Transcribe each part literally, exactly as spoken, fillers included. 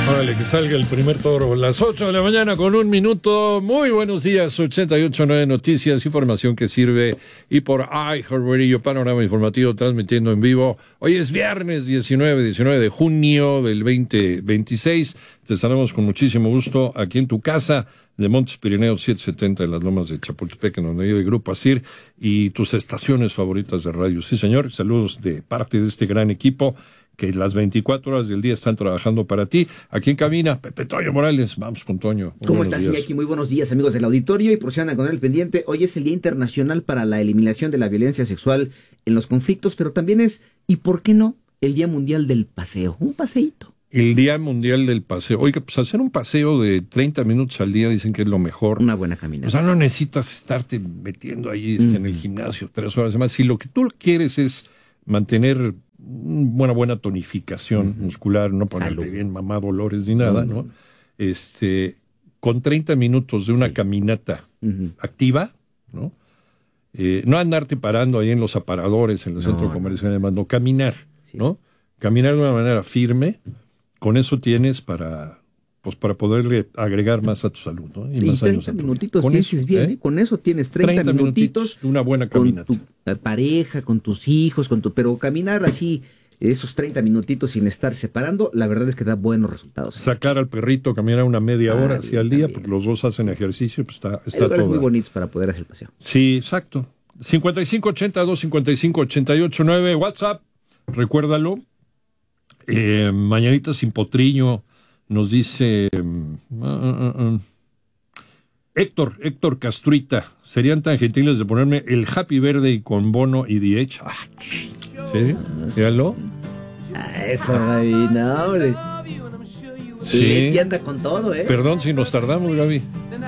Órale, que salga el primer toro. Las ocho de la mañana con un minuto. Muy buenos días, ochenta y ocho punto nueve Noticias, información que sirve. Y por iHeartRadio, panorama informativo, transmitiendo en vivo. Hoy es viernes diecinueve de junio del veinte veintiséis. Te estaremos con muchísimo gusto aquí en tu casa de Montes Pirineos setecientos setenta en las lomas de Chapultepec, en donde vive el Grupo ASIR, y tus estaciones favoritas de radio. Sí, señor, saludos de parte de este gran equipo que las veinticuatro horas del día están trabajando para ti. Aquí en cabina, Pepe Toño Morales. Vamos con Toño. Muy ¿Cómo estás, Iñaki? Muy buenos días, amigos del auditorio, y por si andan con el pendiente, hoy es el Día Internacional para la Eliminación de la Violencia Sexual en los Conflictos, pero también es, ¿y por qué no?, el Día Mundial del Paseo. Un paseíto. El Día Mundial del Paseo. Oiga, pues hacer un paseo de treinta minutos al día dicen que es lo mejor. Una buena caminata. O sea, no necesitas estarte metiendo ahí mm. en el gimnasio tres horas más. Si lo que tú quieres es mantener una buena tonificación uh-huh. muscular, no ponerte Salud. bien mamá dolores ni nada, uh-huh. ¿no? Este, con treinta minutos de una sí. caminata uh-huh. activa, ¿no? Eh, no andarte parando ahí en los aparadores, en el no, centro comercial, además, no, caminar, sí. ¿no? Caminar de una manera firme, con eso tienes para, pues para poderle agregar más a tu salud, ¿no? Y, y más treinta años minutitos, con dices eso, bien, ¿eh? Con eso tienes treinta, treinta minutitos, minutitos, una buena caminata. Con tu pareja, con tus hijos, con tu, pero caminar así, esos treinta minutitos sin estar separando, la verdad es que da buenos resultados. Sacar al perrito, caminar una media hora ah, hacia al día, porque los dos hacen ejercicio, pues está, está todo. Hay muy bonitos para poder hacer el paseo. Sí, exacto. cincuenta y cinco ochenta y dos, cincuenta y cinco ochenta y ocho nueve, WhatsApp, recuérdalo. Eh, Mañanita sin potrillo, nos dice uh, uh, uh, Héctor, Héctor Castruita, serían tan gentiles de ponerme el Happy Birthday con Bono y D H. Ah, ¿sí? Fíjalo. Ah, eso, Gaby, no, hombre. Sí. Leti anda con todo, ¿eh? Perdón si nos tardamos, Gaby.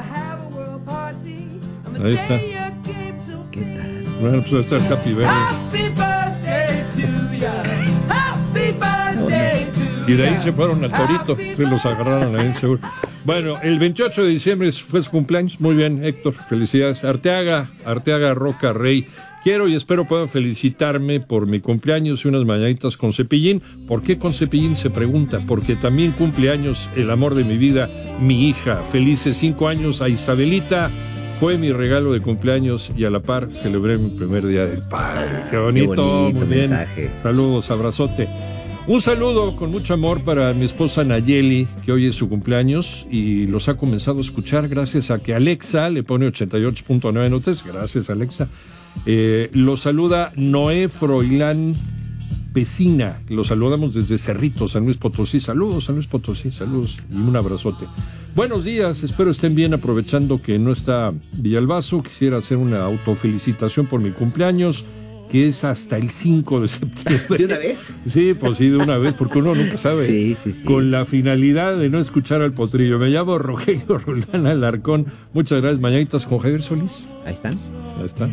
Ahí está. ¿Qué tal? Bueno, pues está el Happy Birthday. Happy birthday to ya. Happy birthday to Y de ahí se fueron al torito, se los agarraron ahí, seguro. Bueno, el veintiocho de diciembre fue su cumpleaños. Muy bien, Héctor, felicidades. Arteaga, Arteaga Roca Rey. Quiero y espero puedan felicitarme por mi cumpleaños y unas mañanitas con Cepillín. ¿Por qué con Cepillín?, se pregunta. Porque también cumple años el amor de mi vida, mi hija. Felices cinco años a Isabelita. Fue mi regalo de cumpleaños y a la par celebré mi primer día del padre. Qué bonito, Qué bonito muy bien. mensaje. Saludos, abrazote. Un saludo con mucho amor para mi esposa Nayeli, que hoy es su cumpleaños y los ha comenzado a escuchar gracias a que Alexa le pone ochenta y ocho punto nueve notas. Gracias, Alexa. Eh, los saluda Noé Froilán Pesina. Los saludamos desde Cerrito, San Luis Potosí. Saludos, San Luis Potosí, saludos y un abrazote. Buenos días, espero estén bien, aprovechando que no está Villalbazo. Quisiera hacer una autofelicitación por mi cumpleaños, que es hasta el cinco de septiembre. ¿De una vez? Sí, pues sí, de una vez, porque uno nunca sabe. Sí, sí, sí. Con la finalidad de no escuchar al potrillo. Me llamo Rogelio Rolán Alarcón. Muchas gracias. Mañanitas con Javier Solís. Ahí están. Ahí está.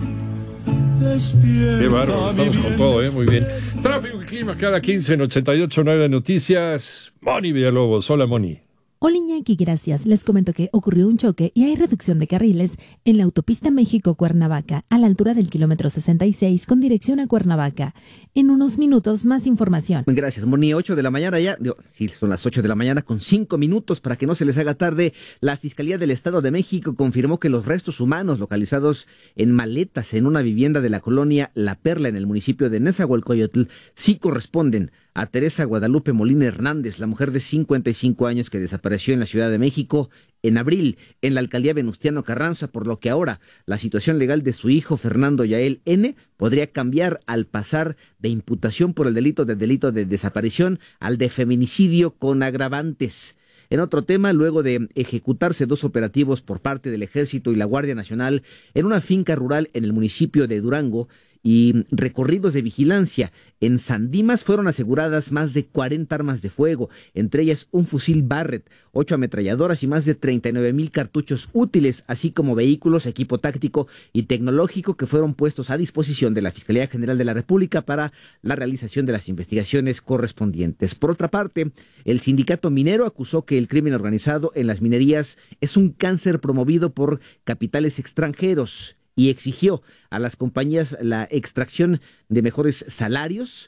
Qué bárbaro, estamos con todo, ¿eh? Muy bien. Tráfico y clima cada quince en ochenta y ocho punto nueve Noticias. Moni Villalobos. Hola, Moni. Hola, Iñaki, gracias. Les comento que ocurrió un choque y hay reducción de carriles en la autopista México-Cuernavaca, a la altura del kilómetro sesenta y seis, con dirección a Cuernavaca. En unos minutos, más información. Gracias, Moni. ocho de la mañana ya. Digo, sí, son las ocho de la mañana con cinco minutos para que no se les haga tarde. La Fiscalía del Estado de México confirmó que los restos humanos localizados en maletas en una vivienda de la colonia La Perla en el municipio de Nezahualcóyotl sí corresponden a Teresa Guadalupe Molina Hernández, la mujer de cincuenta y cinco años que desapareció en la Ciudad de México en abril en la alcaldía Venustiano Carranza, por lo que ahora la situación legal de su hijo Fernando Yael N. podría cambiar al pasar de imputación por el delito de delito de desaparición al de feminicidio con agravantes. En otro tema, luego de ejecutarse dos operativos por parte del Ejército y la Guardia Nacional en una finca rural en el municipio de Durango, y recorridos de vigilancia en San Dimas, fueron aseguradas más de cuarenta armas de fuego, entre ellas un fusil Barrett, ocho ametralladoras y más de treinta y nueve mil cartuchos útiles, así como vehículos, equipo táctico y tecnológico que fueron puestos a disposición de la Fiscalía General de la República para la realización de las investigaciones correspondientes. Por otra parte, el sindicato minero acusó que el crimen organizado en las minerías es un cáncer promovido por capitales extranjeros y exigió a las compañías la extracción de mejores salarios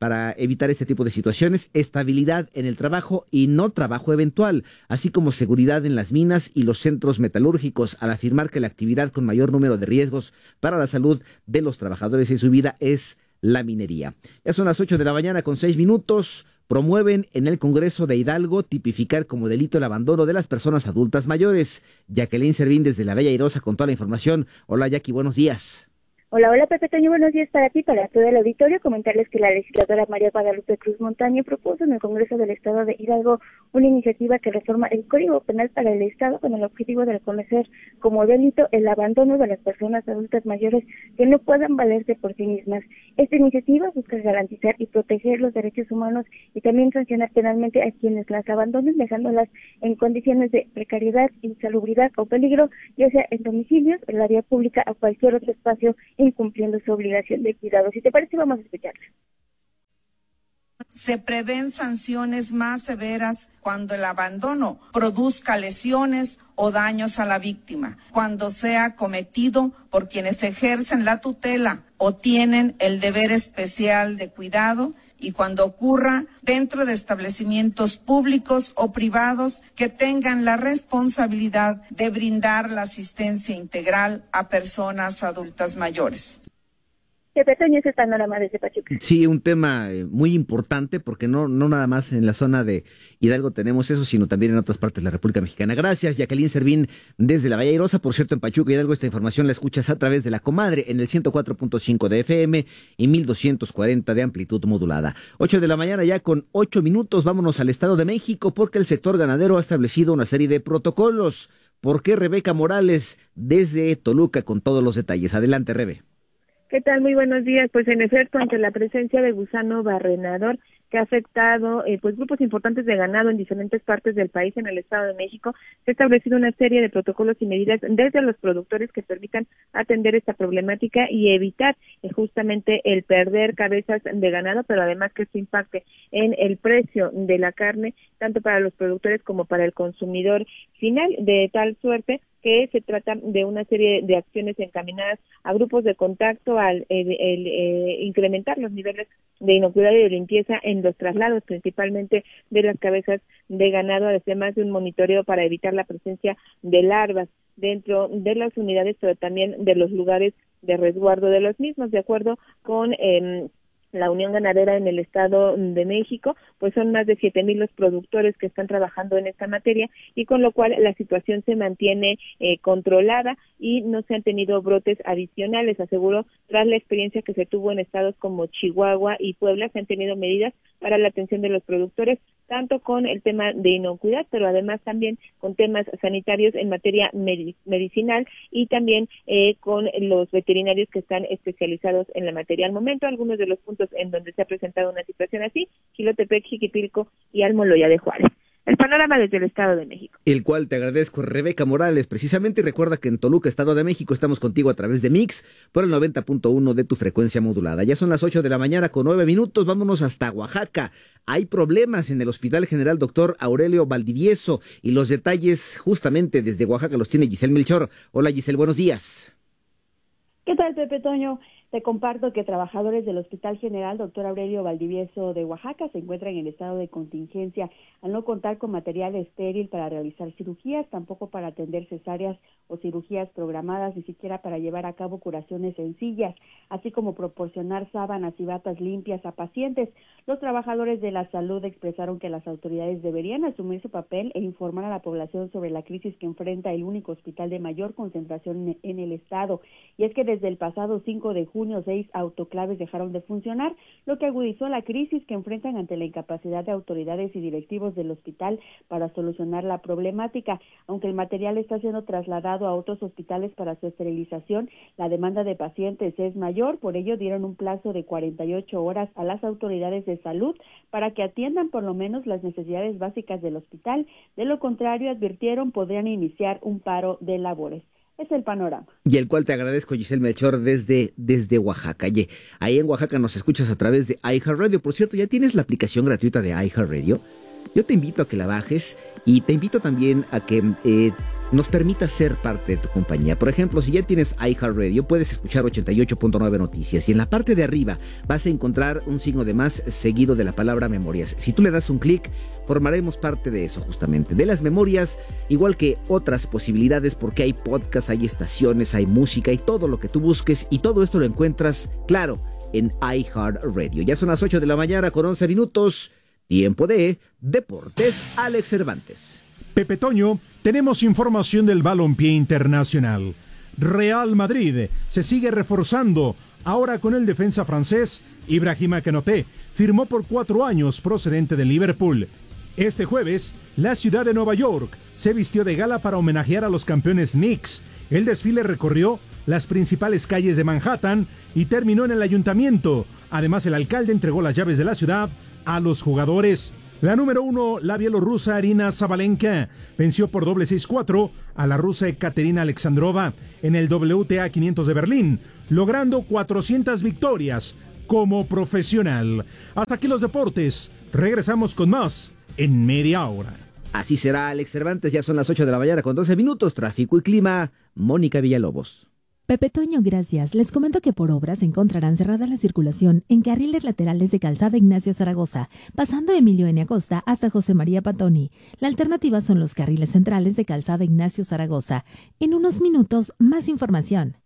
para evitar este tipo de situaciones, estabilidad en el trabajo y no trabajo eventual, así como seguridad en las minas y los centros metalúrgicos, al afirmar que la actividad con mayor número de riesgos para la salud de los trabajadores y su vida es la minería. Ya son las ocho de la mañana con seis minutos. Promueven en el Congreso de Hidalgo tipificar como delito el abandono de las personas adultas mayores. Jacqueline Servín desde la Bella Airosa con toda la información. Hola Jackie, buenos días. Hola, hola Pepe Toño, buenos días para ti, para todo el auditorio. Comentarles que la legisladora María Guadalupe Cruz Montaño propuso en el Congreso del Estado de Hidalgo una iniciativa que reforma el Código Penal para el Estado con el objetivo de reconocer como delito el abandono de las personas adultas mayores que no puedan valerse por sí mismas. Esta iniciativa busca garantizar y proteger los derechos humanos y también sancionar penalmente a quienes las abandonen, dejándolas en condiciones de precariedad, insalubridad o peligro, ya sea en domicilios, en la vía pública o cualquier otro espacio, incumpliendo su obligación de cuidado. Si te parece, vamos a escucharla. Se prevén sanciones más severas cuando el abandono produzca lesiones o daños a la víctima, cuando sea cometido por quienes ejercen la tutela o tienen el deber especial de cuidado, y cuando ocurra dentro de establecimientos públicos o privados que tengan la responsabilidad de brindar la asistencia integral a personas adultas mayores. Pepe Toño, ese panorama desde Pachuca. Sí, un tema eh, muy importante porque no, no nada más en la zona de Hidalgo tenemos eso, sino también en otras partes de la República Mexicana. Gracias, Jacqueline Servín, desde la Bella Airosa. Por cierto, en Pachuca, Hidalgo, esta información la escuchas a través de La Comadre en el ciento cuatro punto cinco de F M y mil doscientos cuarenta de amplitud modulada. Ocho de la mañana ya con ocho minutos, vámonos al Estado de México porque el sector ganadero ha establecido una serie de protocolos. ¿Por qué? Rebeca Morales, desde Toluca, con todos los detalles. Adelante, Rebe. ¿Qué tal? Muy buenos días. Pues en efecto, ante la presencia de gusano barrenador que ha afectado eh, pues grupos importantes de ganado en diferentes partes del país, en el Estado de México, se ha establecido una serie de protocolos y medidas desde los productores que permitan atender esta problemática y evitar eh, justamente el perder cabezas de ganado, pero además que esto impacte en el precio de la carne, tanto para los productores como para el consumidor final, de tal suerte que se trata de una serie de acciones encaminadas a grupos de contacto, al el, el, eh, incrementar los niveles de inocuidad y de limpieza en los traslados, principalmente de las cabezas de ganado, además de un monitoreo para evitar la presencia de larvas dentro de las unidades, pero también de los lugares de resguardo de los mismos, de acuerdo con eh, la Unión Ganadera en el Estado de México, pues son más de siete mil los productores que están trabajando en esta materia, y con lo cual la situación se mantiene eh, controlada y no se han tenido brotes adicionales. Aseguró, tras la experiencia que se tuvo en estados como Chihuahua y Puebla, se han tenido medidas para la atención de los productores, tanto con el tema de inocuidad, pero además también con temas sanitarios en materia medic- medicinal y también eh, con los veterinarios que están especializados en la materia. Al momento, algunos de los puntos en donde se ha presentado una situación así: Jilotepec, Jiquipilco y Almoloya de Juárez. El panorama desde el Estado de México. El cual te agradezco, Rebeca Morales, precisamente, y recuerda que en Toluca, Estado de México, estamos contigo a través de Mix por el noventa punto uno de tu frecuencia modulada. Ya son las ocho de la mañana con nueve minutos, vámonos hasta Oaxaca. Hay problemas en el Hospital General Doctor Aurelio Valdivieso y los detalles justamente desde Oaxaca los tiene Giselle Melchor. Hola Giselle, buenos días. ¿Qué tal, Pepe Toño? Te comparto que trabajadores del Hospital General Doctor Aurelio Valdivieso de Oaxaca se encuentran en estado de contingencia al no contar con material estéril para realizar cirugías, tampoco para atender cesáreas o cirugías programadas, ni siquiera para llevar a cabo curaciones sencillas, así como proporcionar sábanas y batas limpias a pacientes. Los trabajadores de la salud expresaron que las autoridades deberían asumir su papel e informar a la población sobre la crisis que enfrenta el único hospital de mayor concentración en el estado. Y es que desde el pasado cinco de junio, seis autoclaves dejaron de funcionar, lo que agudizó la crisis que enfrentan ante la incapacidad de autoridades y directivos del hospital para solucionar la problemática. Aunque el material está siendo trasladado a otros hospitales para su esterilización, la demanda de pacientes es mayor, por ello dieron un plazo de cuarenta y ocho horas a las autoridades de salud para que atiendan por lo menos las necesidades básicas del hospital. De lo contrario, advirtieron, podrían iniciar un paro de labores. Es el panorama. Y el cual te agradezco, Giselle Melchor, desde, desde Oaxaca. Oye, ahí en Oaxaca nos escuchas a través de iHeartRadio. Por cierto, ¿ya tienes la aplicación gratuita de iHeartRadio? Yo te invito a que la bajes y te invito también a que eh, nos permita ser parte de tu compañía. Por ejemplo, si ya tienes iHeartRadio, puedes escuchar ochenta y ocho punto nueve Noticias y en la parte de arriba vas a encontrar un signo de más seguido de la palabra memorias. Si tú le das un clic, formaremos parte de eso justamente, de las memorias, igual que otras posibilidades, porque hay podcasts, hay estaciones, hay música y todo lo que tú busques, y todo esto lo encuentras, claro, en iHeartRadio. Ya son las ocho de la mañana con once minutos, tiempo de Deportes. Alex Cervantes. Pepe Toño, tenemos información del balompié internacional. Real Madrid se sigue reforzando, ahora con el defensa francés Ibrahima Konaté, firmó por cuatro años procedente de Liverpool. Este jueves, la ciudad de Nueva York se vistió de gala para homenajear a los campeones Knicks. El desfile recorrió las principales calles de Manhattan y terminó en el ayuntamiento. Además, el alcalde entregó las llaves de la ciudad a los jugadores. La número uno, la bielorrusa Arina Sabalenka, venció por doble seis cuatro a la rusa Ekaterina Alexandrova en el W T A quinientos de Berlín, logrando cuatrocientas victorias como profesional. Hasta aquí los deportes. Regresamos con más en media hora. Así será, Alex Cervantes. Ya son las ocho de la mañana con doce minutos. Tráfico y clima, Mónica Villalobos. Pepe Toño, gracias. Les comento que por obras encontrarán cerrada la circulación en carriles laterales de Calzada Ignacio Zaragoza, pasando Emilio N. Acosta hasta José María Patoni. La alternativa son los carriles centrales de Calzada Ignacio Zaragoza. En unos minutos, más información.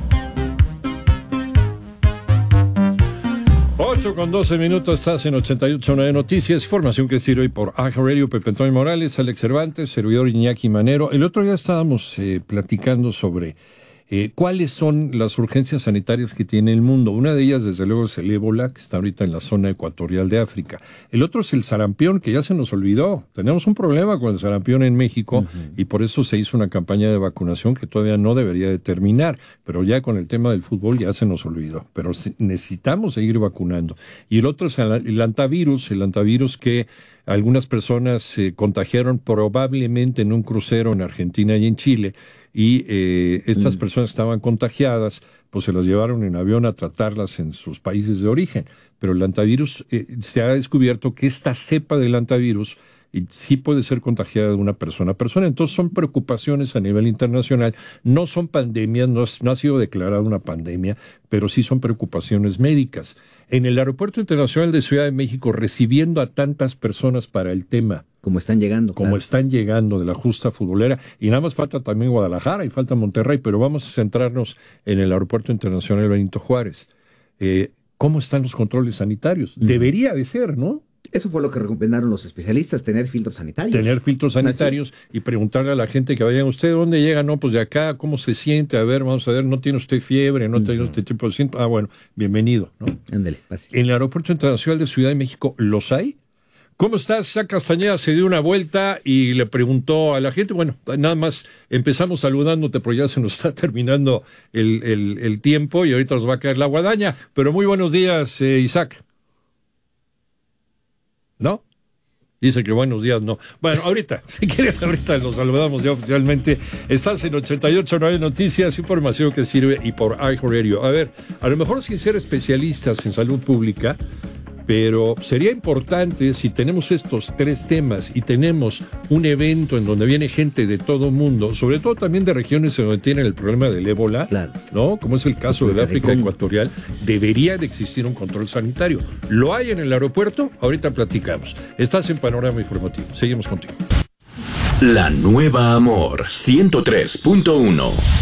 ocho con doce minutos, estás en ochenta y ocho punto nueve Noticias, información que sirve por iHeartRadio. Pepe Antonio Morales, Alex Cervantes, servidor Iñaki Manero. El otro día estábamos eh, platicando sobre Eh, ¿cuáles son las urgencias sanitarias que tiene el mundo? Una de ellas, desde luego, es el ébola, que está ahorita en la zona ecuatorial de África. El otro es el sarampión, que ya se nos olvidó. Tenemos un problema con el sarampión en México, uh-huh. y por eso se hizo una campaña de vacunación que todavía no debería de terminar. Pero ya con el tema del fútbol ya se nos olvidó. Pero necesitamos seguir vacunando. Y el otro es el antivirus, el antivirus que algunas personas se eh, contagiaron probablemente en un crucero en Argentina y en Chile. Y eh, estas mm. personas que estaban contagiadas, pues se las llevaron en avión a tratarlas en sus países de origen. Pero el antivirus, eh, se ha descubierto que esta cepa del antivirus y sí puede ser contagiada de una persona a persona. Entonces son preocupaciones a nivel internacional. No son pandemias, no, no ha sido declarada una pandemia, pero sí son preocupaciones médicas. En el Aeropuerto Internacional de Ciudad de México, recibiendo a tantas personas para el tema. Como están llegando. Como claro. están llegando de la justa futbolera. Y nada más falta también Guadalajara y falta Monterrey, pero vamos a centrarnos en el Aeropuerto Internacional Benito Juárez. Eh, ¿Cómo están los controles sanitarios? Mm. Debería de ser, ¿no? Eso fue lo que recomendaron los especialistas, tener filtros sanitarios. Tener filtros sanitarios y preguntarle a la gente que vaya, ¿usted dónde llega? No, pues de acá, ¿cómo se siente? A ver, vamos a ver, ¿no tiene usted fiebre? ¿No uh-huh. tiene usted tipo de síntoma? Ah, bueno, bienvenido, ¿no? Ándale, fácil. En el Aeropuerto Internacional de Ciudad de México, ¿los hay? ¿Cómo estás? Isaac Castañeda se dio una vuelta y le preguntó a la gente, bueno, nada más empezamos saludándote, pero ya se nos está terminando el, el, el tiempo y ahorita nos va a caer la guadaña, pero muy buenos días, eh, Isaac. ¿No? Dice que buenos días, no. Bueno, ahorita, si quieres, ahorita los saludamos ya oficialmente. Estás en ochenta y ocho punto nueve Noticias, información que sirve y por iHeartRadio. A ver, a lo mejor sin ser especialistas en salud pública, pero sería importante si tenemos estos tres temas y tenemos un evento en donde viene gente de todo el mundo, sobre todo también de regiones en donde tienen el problema del ébola, claro. ¿no? Como es el caso del África Ecuatorial, debería de existir un control sanitario. ¿Lo hay en el aeropuerto? Ahorita platicamos. Estás en Panorama Informativo. Seguimos contigo. La Nueva Amor ciento tres punto uno.